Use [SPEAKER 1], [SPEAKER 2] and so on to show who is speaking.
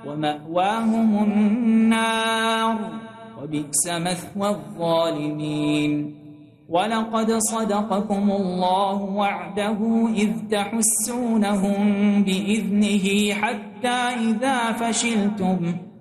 [SPEAKER 1] ومأواهم النار وبئس مثوى الظالمين. ولقد صدقكم الله وعده إذ تحسونهم بإذنه حتى إذا فشلتم